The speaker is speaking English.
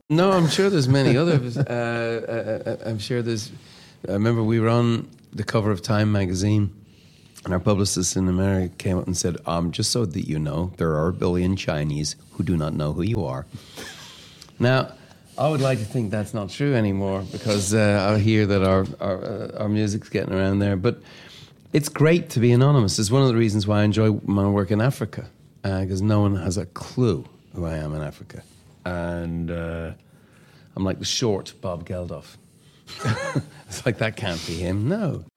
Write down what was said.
No, I'm sure there's many others. I'm sure there's. I remember we were on the cover of Time magazine, and our publicist in America came up and said, "Just so that you know, there are 1 billion Chinese who do not know who you are." Now, I would like to think that's not true anymore because I hear that our music's getting around there. But it's great to be anonymous. It's one of the reasons why I enjoy my work in Africa, because no one has a clue who I am in Africa. And I'm like the short Bob Geldof. It's like, that can't be him. No.